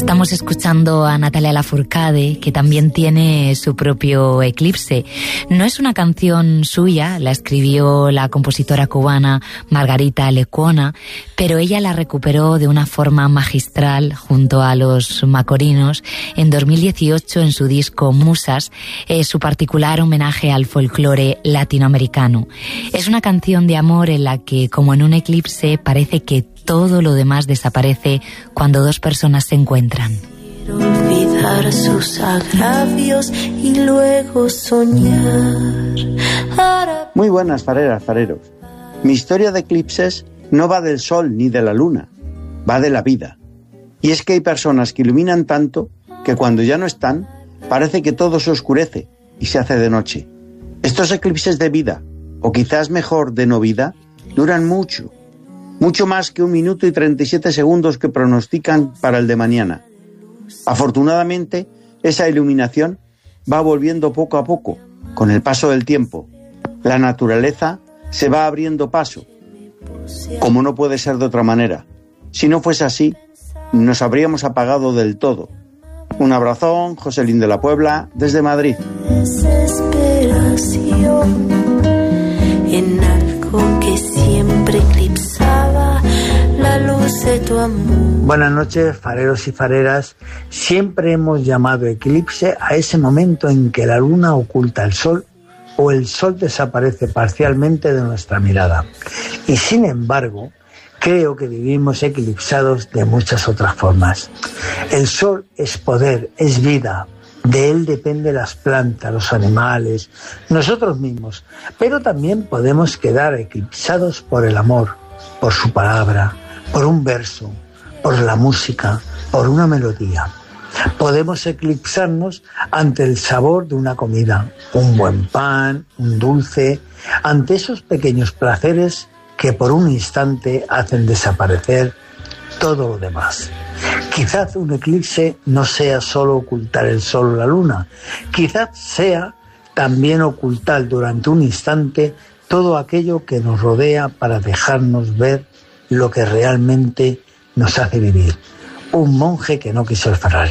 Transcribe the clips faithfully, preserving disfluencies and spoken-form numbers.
Estamos escuchando a Natalia Lafourcade, que también tiene su propio eclipse. No es una canción suya, la escribió la compositora cubana Margarita Lecuona, pero ella la recuperó de una forma magistral junto a los Macorinos en dos mil dieciocho en su disco Musas, eh, su particular homenaje al folclore latinoamericano. Es una canción de amor en la que, como en un eclipse, parece que todo lo demás desaparece cuando dos personas se encuentran. Quiero olvidar sus agravios y luego soñar. Ahora... Muy buenas, fareras, fareros. Mi historia de eclipses no va del sol ni de la luna, va de la vida. Y es que hay personas que iluminan tanto que cuando ya no están, parece que todo se oscurece y se hace de noche. Estos eclipses de vida, o quizás mejor de no vida, duran mucho. Mucho más que un minuto y treinta y siete segundos que pronostican para el de mañana. Afortunadamente, esa iluminación va volviendo poco a poco, con el paso del tiempo. La naturaleza se va abriendo paso, como no puede ser de otra manera. Si no fuese así, nos habríamos apagado del todo. Un abrazón, Joselín de la Puebla, desde Madrid. Desesperación en algo que siempre eclipsaba la luz de tu amor. Buenas noches, fareros y fareras. Siempre hemos llamado eclipse a ese momento en que la luna oculta el sol o el sol desaparece parcialmente de nuestra mirada. Y sin embargo, creo que vivimos eclipsados de muchas otras formas. El sol es poder, es vida. De él dependen las plantas, los animales, nosotros mismos. Pero también podemos quedar eclipsados por el amor, por su palabra, por un verso, por la música, por una melodía. Podemos eclipsarnos ante el sabor de una comida, un buen pan, un dulce, ante esos pequeños placeres que por un instante hacen desaparecer todo lo demás. Quizás un eclipse no sea solo ocultar el sol o la luna, quizás sea también ocultar durante un instante todo aquello que nos rodea para dejarnos ver lo que realmente nos hace vivir. Un monje que no quiso el Ferrari.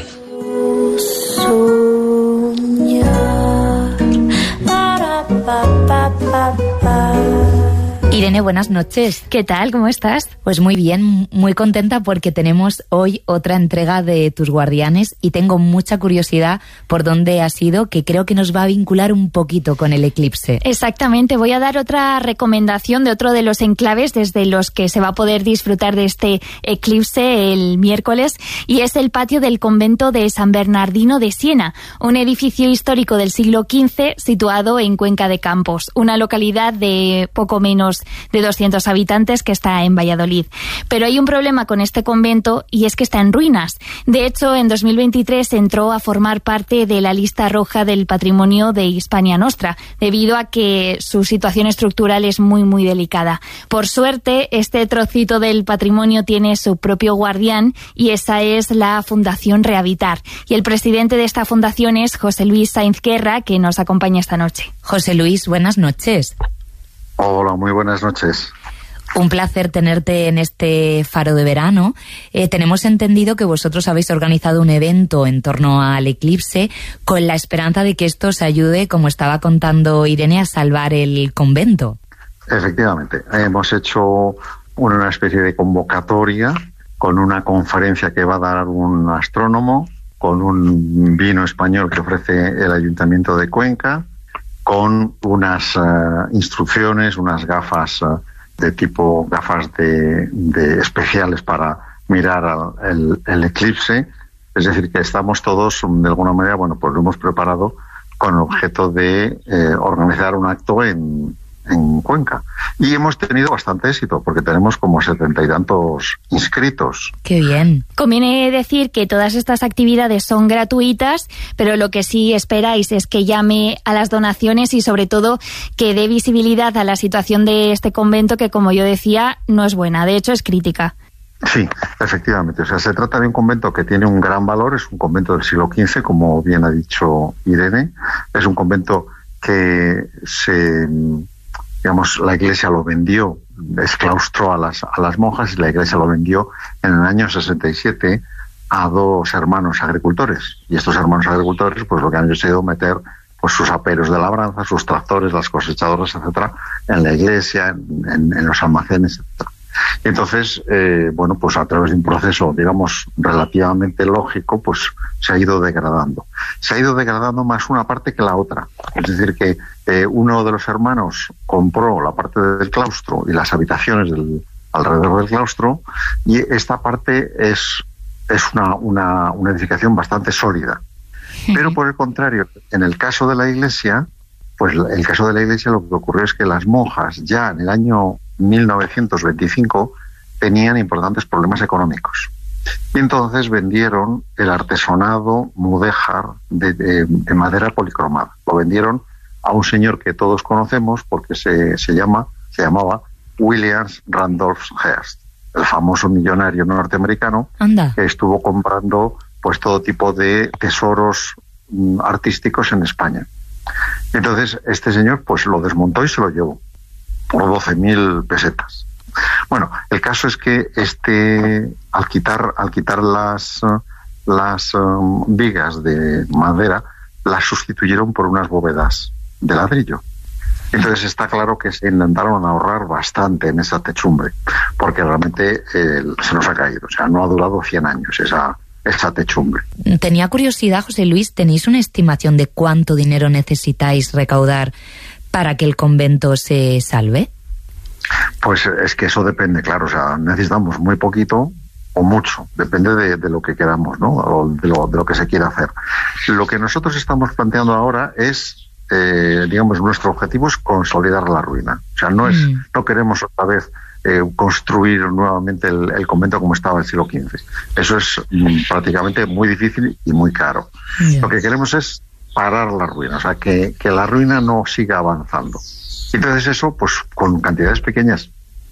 Irene, buenas noches. ¿Qué tal? ¿Cómo estás? Pues muy bien, muy contenta porque tenemos hoy otra entrega de Tus Guardianes y tengo mucha curiosidad por dónde ha sido, que creo que nos va a vincular un poquito con el eclipse. Exactamente, voy a dar otra recomendación de otro de los enclaves desde los que se va a poder disfrutar de este eclipse el miércoles, y es el patio del convento de San Bernardino de Siena, un edificio histórico del siglo quince situado en Cuenca de Campos, una localidad de poco menos de doscientos habitantes que está en Valladolid. Pero hay un problema con este convento y es que está en ruinas. De hecho, en dos mil veintitrés entró a formar parte de la lista roja del patrimonio de Hispania Nostra, debido a que su situación estructural es muy muy delicada. Por suerte, este trocito del patrimonio tiene su propio guardián y esa es la Fundación Rehabitar. Y el presidente de esta fundación es José Luis Sainz Guerra, que nos acompaña esta noche. José Luis, buenas noches. Hola, muy buenas noches. Un placer tenerte en este faro de verano. Eh, tenemos entendido que vosotros habéis organizado un evento en torno al eclipse con la esperanza de que esto os ayude, como estaba contando Irene, a salvar el convento. Efectivamente, hemos hecho una especie de convocatoria con una conferencia que va a dar un astrónomo, con un vino español que ofrece el Ayuntamiento de Cuenca, con unas uh, instrucciones, unas gafas uh, de tipo gafas de, de especiales para mirar al, el, el eclipse. Es decir, que estamos todos, de alguna manera, bueno, pues lo hemos preparado con el objeto de eh, organizar un acto en, en Cuenca. Y hemos tenido bastante éxito, porque tenemos como setenta y tantos inscritos. ¡Qué bien! Conviene decir que todas estas actividades son gratuitas, pero lo que sí esperáis es que llame a las donaciones y sobre todo que dé visibilidad a la situación de este convento, que, como yo decía, no es buena, de hecho es crítica. Sí, efectivamente. O sea, se trata de un convento que tiene un gran valor, es un convento del siglo quince, como bien ha dicho Irene. Es un convento que se, digamos, la Iglesia lo vendió, exclaustró a las, a las monjas, y la Iglesia lo vendió en el año sesenta y siete a dos hermanos agricultores. Y estos hermanos agricultores, pues lo que han hecho ha sido meter pues sus aperos de labranza, sus tractores, las cosechadoras, etcétera, en la iglesia, en, en, en los almacenes, etcétera. Y entonces, eh, bueno, pues a través de un proceso, digamos, relativamente lógico, pues se ha ido degradando. Se ha ido degradando más una parte que la otra. Es decir, que eh, uno de los hermanos compró la parte del claustro y las habitaciones del, alrededor del claustro, y esta parte es, es una, una, una edificación bastante sólida. Pero por el contrario, en el caso de la iglesia, pues el caso de la iglesia lo que ocurrió es que las monjas ya en el año mil novecientos veinticinco tenían importantes problemas económicos. Y entonces vendieron el artesonado mudéjar de, de, de madera policromada. Lo vendieron a un señor que todos conocemos porque se, se, llama, se llamaba William Randolph Hearst, el famoso millonario norteamericano. Anda. Que estuvo comprando pues todo tipo de tesoros mm, artísticos en España. Entonces este señor pues lo desmontó y se lo llevó por doce mil pesetas. Bueno, el caso es que este al quitar al quitar las las um, vigas de madera, las sustituyeron por unas bóvedas de ladrillo. Entonces está claro que se intentaron ahorrar bastante en esa techumbre, porque realmente eh, se nos ha caído. O sea, no ha durado cien años esa esa techumbre. Tenía curiosidad, José Luis, ¿tenéis una estimación de cuánto dinero necesitáis recaudar para que el convento se salve? Pues es que eso depende, claro, o sea, necesitamos muy poquito o mucho, depende de, de lo que queramos, ¿no? O de lo, de lo que se quiera hacer. Lo que nosotros estamos planteando ahora es, eh, digamos, nuestro objetivo es consolidar la ruina. O sea, no es, mm. no queremos otra vez eh, construir nuevamente el, el convento como estaba en el siglo quince. Eso es mm, prácticamente muy difícil y muy caro. Yeah. Lo que queremos es parar la ruina, o sea, que, que la ruina no siga avanzando. Entonces eso, pues con cantidades pequeñas,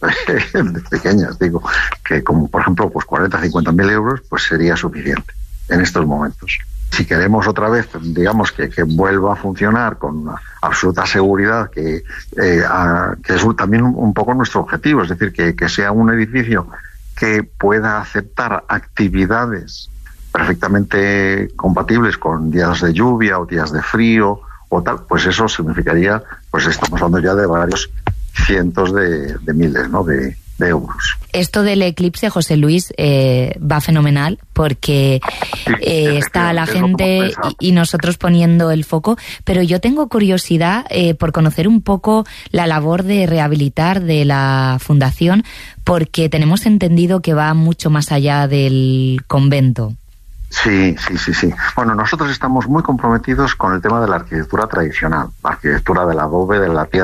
pequeñas digo, que como por ejemplo pues cuarenta, cincuenta mil euros, pues sería suficiente en estos momentos. Si queremos otra vez, digamos, que, que vuelva a funcionar con absoluta seguridad, que, eh, a, que es también un, un poco nuestro objetivo, es decir, que, que sea un edificio que pueda aceptar actividades perfectamente compatibles con días de lluvia o días de frío o tal, pues eso significaría, pues estamos hablando ya de varios cientos de, de miles, ¿no? de, de euros. Esto del eclipse, José Luis, eh, va fenomenal porque eh, está la gente y, y nosotros poniendo el foco, pero yo tengo curiosidad eh, por conocer un poco la labor de rehabilitar de la fundación, porque tenemos entendido que va mucho más allá del convento. Sí, sí, sí, sí. Bueno, nosotros estamos muy comprometidos con el tema de la arquitectura tradicional, la arquitectura del adobe, de la piedra